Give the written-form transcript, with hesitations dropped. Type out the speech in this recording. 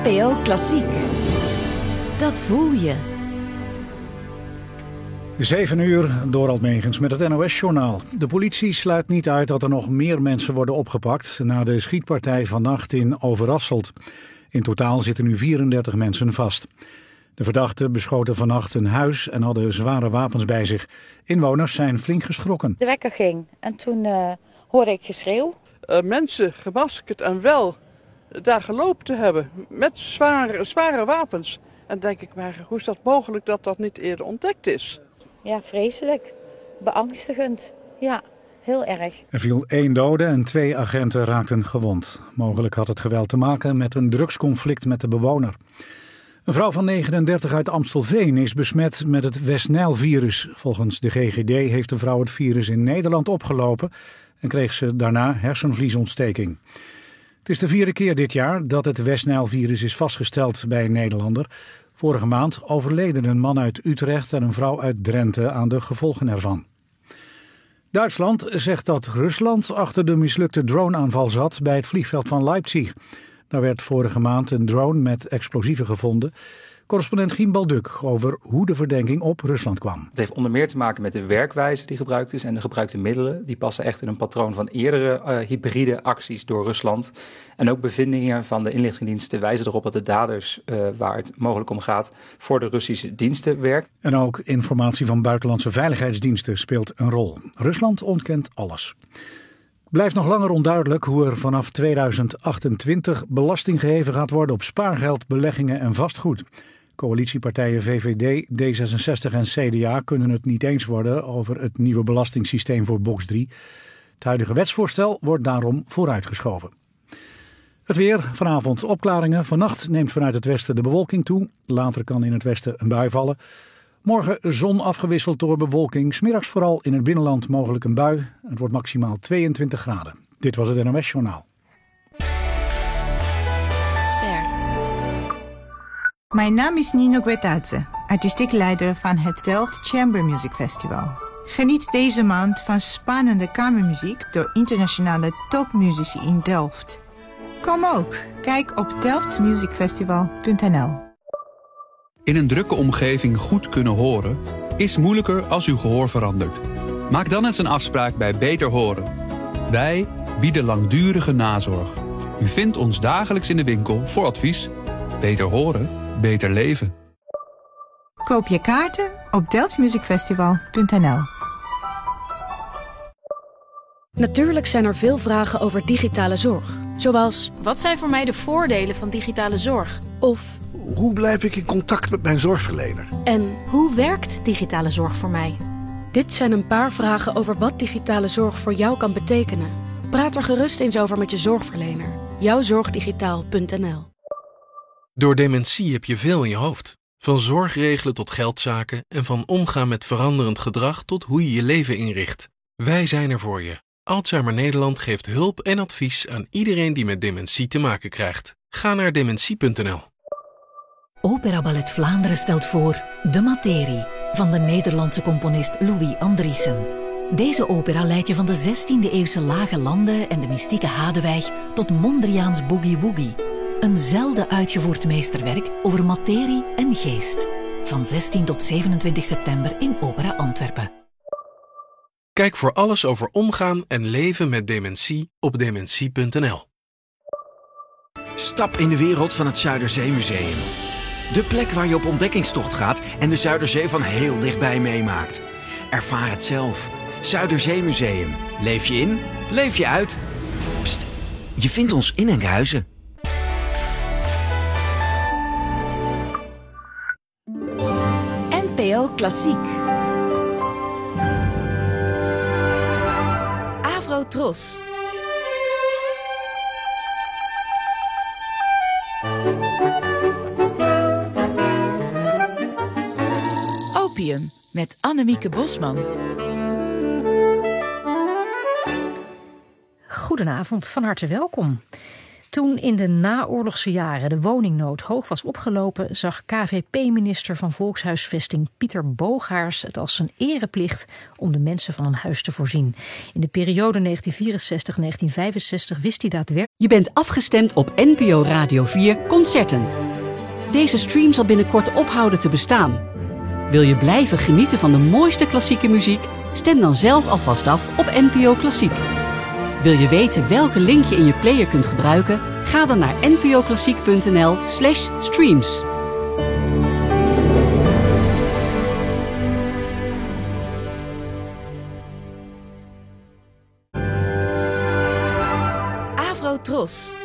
NPO Klassiek. Dat voel je. 7 uur, Dorald Megens met het NOS-journaal. De politie sluit niet uit dat er nog meer mensen worden opgepakt na de schietpartij vannacht in Overasselt. In totaal zitten nu 34 mensen vast. De verdachten beschoten vannacht een huis en hadden zware wapens bij zich. Inwoners zijn flink geschrokken. De wekker ging en toen hoorde ik geschreeuw. Mensen gemaskerd en wel daar gelopen te hebben met zware wapens. En denk ik, maar hoe is dat mogelijk dat dat niet eerder ontdekt is? Ja, vreselijk. Beangstigend. Ja, heel erg. Er viel 1 dode en 2 agenten raakten gewond. Mogelijk had het geweld te maken met een drugsconflict met de bewoner. Een vrouw van 39 uit Amstelveen is besmet met het West-Nijl-virus. Volgens de GGD heeft de vrouw het virus in Nederland opgelopen en kreeg ze daarna hersenvliesontsteking. Het is de 4e keer dit jaar dat het West-Nijl-virus is vastgesteld bij een Nederlander. Vorige maand overleden een man uit Utrecht en een vrouw uit Drenthe aan de gevolgen ervan. Duitsland zegt dat Rusland achter de mislukte droneaanval zat bij het vliegveld van Leipzig. Daar werd vorige maand een drone met explosieven gevonden. Correspondent Giem Balduk over hoe de verdenking op Rusland kwam. Het heeft onder meer te maken met de werkwijze die gebruikt is en de gebruikte middelen. Die passen echt in een patroon van eerdere hybride acties door Rusland. En ook bevindingen van de inlichtingendiensten wijzen erop dat de daders, waar het mogelijk om gaat, voor de Russische diensten werkt. En ook informatie van buitenlandse veiligheidsdiensten speelt een rol. Rusland ontkent alles. Blijft nog langer onduidelijk hoe er vanaf 2028 belasting geheven gaat worden op spaargeld, beleggingen en vastgoed. Coalitiepartijen VVD, D66 en CDA kunnen het niet eens worden over het nieuwe belastingssysteem voor box 3. Het huidige wetsvoorstel wordt daarom vooruitgeschoven. Het weer, vanavond opklaringen. Vannacht neemt vanuit het westen de bewolking toe. Later kan in het westen een bui vallen. Morgen zon afgewisseld door bewolking. 's Middags vooral in het binnenland mogelijk een bui. Het wordt maximaal 22 graden. Dit was het NOS-journaal. Ster. Mijn naam is Nino Guetadze, artistiek leider van het Delft Chamber Music Festival. Geniet deze maand van spannende kamermuziek door internationale topmuzici in Delft. Kom ook, kijk op delftmusicfestival.nl. In een drukke omgeving goed kunnen horen is moeilijker als uw gehoor verandert. Maak dan eens een afspraak bij Beter Horen. Wij bieden langdurige nazorg. U vindt ons dagelijks in de winkel voor advies. Beter horen, beter leven. Koop je kaarten op delftmusicfestival.nl. Natuurlijk zijn er veel vragen over digitale zorg. Zoals, wat zijn voor mij de voordelen van digitale zorg? Of, hoe blijf ik in contact met mijn zorgverlener? En hoe werkt digitale zorg voor mij? Dit zijn een paar vragen over wat digitale zorg voor jou kan betekenen. Praat er gerust eens over met je zorgverlener. Jouwzorgdigitaal.nl. Door dementie heb je veel in je hoofd. Van zorgregelen tot geldzaken en van omgaan met veranderend gedrag tot hoe je je leven inricht. Wij zijn er voor je. Alzheimer Nederland geeft hulp en advies aan iedereen die met dementie te maken krijgt. Ga naar dementie.nl. Opera Ballet Vlaanderen stelt voor De Materie van de Nederlandse componist Louis Andriessen. Deze opera leidt je van de 16e-eeuwse lage landen en de mystieke Hadewijk tot Mondriaans Boogie Woogie. Een zelden uitgevoerd meesterwerk over materie en geest. Van 16 tot 27 september in Opera Antwerpen. Kijk voor alles over omgaan en leven met dementie op dementie.nl. Stap in de wereld van het Zuiderzeemuseum. De plek waar je op ontdekkingstocht gaat en de Zuiderzee van heel dichtbij meemaakt. Ervaar het zelf. Zuiderzeemuseum. Leef je in, leef je uit. Pst, je vindt ons in Enkhuizen. NPO Klassiek. Afro-Tros. Opium met Annemieke Bosman. Goedenavond, van harte welkom. Toen in de naoorlogse jaren de woningnood hoog was opgelopen, zag KVP-minister van Volkshuisvesting Pieter Boogaars het als zijn ereplicht om de mensen van een huis te voorzien. In de periode 1964-1965 wist hij daadwerkelijk. Je bent afgestemd op NPO Radio 4 Concerten. Deze stream zal binnenkort ophouden te bestaan. Wil je blijven genieten van de mooiste klassieke muziek? Stem dan zelf alvast af op NPO Klassiek. Wil je weten welke link je in je player kunt gebruiken? Ga dan naar npoklassiek.nl/streams. Avro Tros.